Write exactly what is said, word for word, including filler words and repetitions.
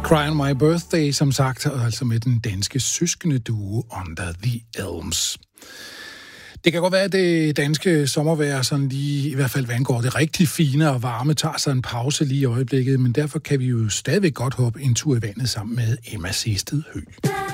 Cry on My Birthday, som sagt, og altså med den danske søskende duo Under the Elms. Det kan godt være, at det danske sommervejr, sådan lige, i hvert fald hvad angår det rigtig fine og varme, tager sig en pause lige i øjeblikket, men derfor kan vi jo stadigvæk godt hoppe en tur i vandet sammen med Emma Seested Høgh.